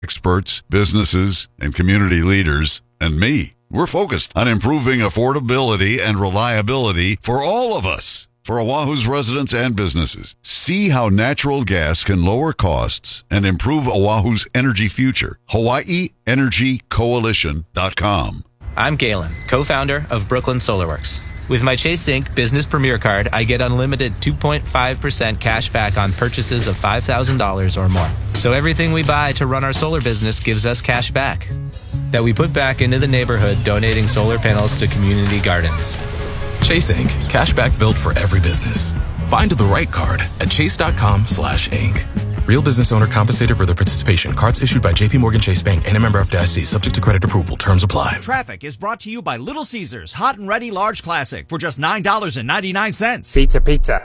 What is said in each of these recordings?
Experts, businesses, and community leaders, and me. We're focused on improving affordability and reliability for all of us, for Oahu's residents and businesses. See how natural gas can lower costs and improve Oahu's energy future. HawaiiEnergyCoalition.com. I'm Galen, co-founder of Brooklyn SolarWorks. With my Chase Inc. Business Premier Card, I get unlimited 2.5% cash back on purchases of $5,000 or more. So everything we buy to run our solar business gives us cash back that we put back into the neighborhood, donating solar panels to community gardens. Chase Inc. Cashback built for every business. Find the right card at chase.com/inc. Real business owner compensated for their participation. Cards issued by J.P. Morgan Chase Bank and a member FDIC. Subject to credit approval. Terms apply. Traffic is brought to you by Little Caesars Hot and Ready Large Classic for just $9.99. Pizza.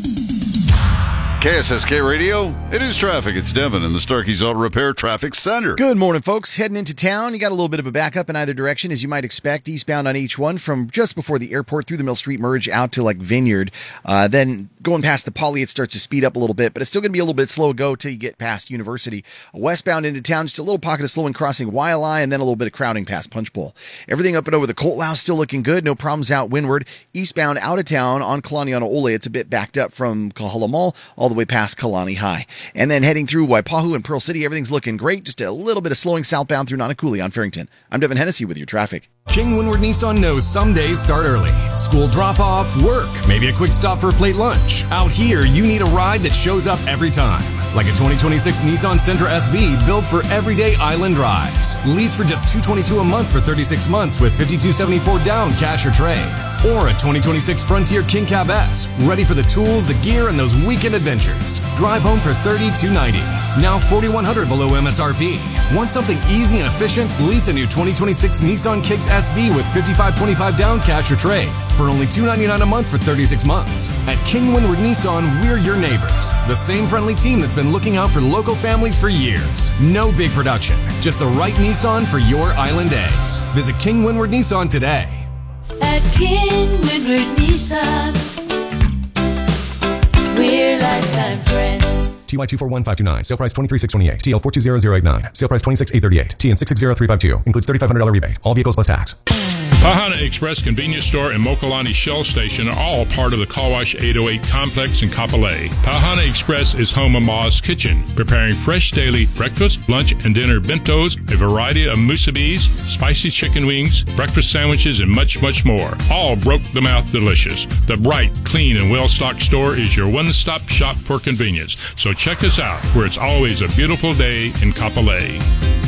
KSSK Radio, it is traffic. It's Devin in the Starkey's Auto Repair Traffic Center. Good morning, folks. Heading into town, you got a little bit of a backup in either direction, as you might expect. Eastbound on H1 from just before the airport through the Mill Street merge out to like Vineyard. Then going past the Poly, it starts to speed up a little bit, but it's still going to be a little bit slow go till you get past University. Westbound into town, just a little pocket of slowing crossing Waialae, and then a little bit of crowding past Punch Bowl. Everything up and over the Colt House still looking good. No problems out windward. Eastbound out of town on Kalaniana Ole, it's a bit backed up from Kahala Mall all the way past Kalani High. And then heading through Waipahu and Pearl City, everything's looking great. Just a little bit of slowing southbound through Nanakuli on Farrington. I'm Devin Hennessy with your traffic. King Windward Nissan knows some days start early. School drop-off, work, maybe a quick stop for a plate lunch. Out here, you need a ride that shows up every time. Like a 2026 Nissan Sentra SV built for everyday island drives. Lease for just $222 a month for 36 months with $5,274 down, cash or trade. Or a 2026 Frontier King Cab S, ready for the tools, the gear, and those weekend adventures. Drive home for $3,290. Now $4,100 below MSRP. Want something easy and efficient? Lease a new 2026 Nissan Kicks SV with $5,525 down, cash or trade for only $299 a month for 36 months. At King Windward Nissan, we're your neighbors. The same friendly team that's been looking out for local families for years. No big production, just the right Nissan for your island days. Visit King Windward Nissan today. At King Windward Nissan, we're lifetime friends. TY 241529. Sale price $23,628. TL 420089. Sale price $26,838. TN 660352. Includes $3,500 rebate. All vehicles plus tax. Pahana Express Convenience Store and Mokalani Shell Station are all part of the Kawash 808 complex in Kapolei. Pahana Express is home of Ma's Kitchen, preparing fresh daily breakfast, lunch, and dinner bentos, a variety of musubis, spicy chicken wings, breakfast sandwiches, and much, much more. All broke-the-mouth delicious. The bright, clean, and well-stocked store is your one-stop shop for convenience. So check us out, where it's always a beautiful day in Kapolei.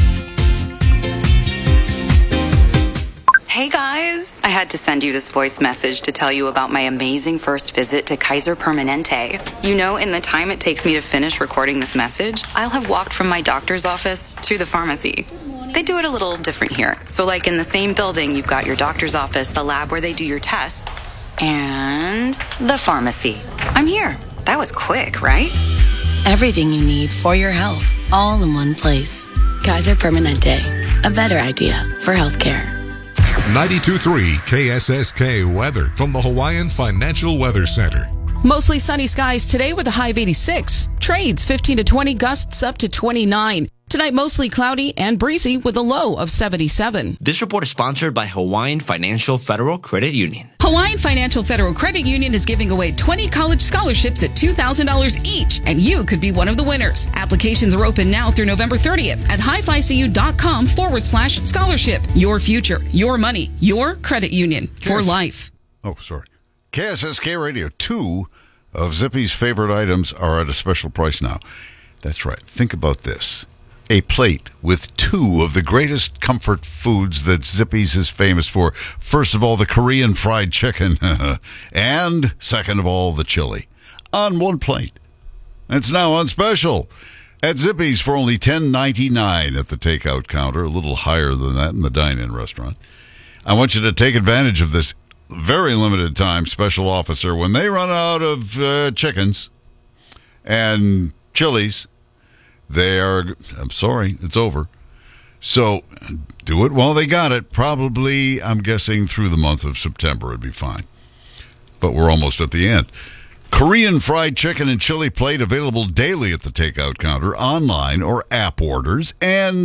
Hey guys, I had to send you this voice message to tell you about my amazing first visit to Kaiser Permanente. You know, in the time it takes me to finish recording this message, I'll have walked from my doctor's office to the pharmacy. They do it a little different here. So like in the same building, you've got your doctor's office, the lab where they do your tests, and the pharmacy. I'm here. That was quick, right? Everything you need for your health, all in one place. Kaiser Permanente, a better idea for healthcare. 92.3 KSSK weather from the Hawaiian Financial Weather Center. Mostly sunny skies today with a high of 86. Trades 15 to 20, gusts up to 29. Tonight, mostly cloudy and breezy with a low of 77. This report is sponsored by Hawaiian Financial Federal Credit Union. Hawaiian Financial Federal Credit Union is giving away 20 college scholarships at $2,000 each, and you could be one of the winners. Applications are open now through November 30th at highficu.com/scholarship. Your future, your money, your credit union for life. Oh, sorry. KSSK Radio, 2 of Zippy's favorite items are at a special price now. That's right. Think about this. A plate with 2 of the greatest comfort foods that Zippy's is famous for. First of all, the Korean fried chicken. And second of all, the chili. On one plate. It's now on special at Zippy's for only $10.99 at the takeout counter. A little higher than that in the dine-in restaurant. I want you to take advantage of this very limited time special offer when they run out of chickens and chilies. I'm sorry, it's over. So do it while they got it. Probably, I'm guessing, through the month of September it'd be fine. But we're almost at the end. Korean fried chicken and chili plate available daily at the takeout counter, online or app orders, and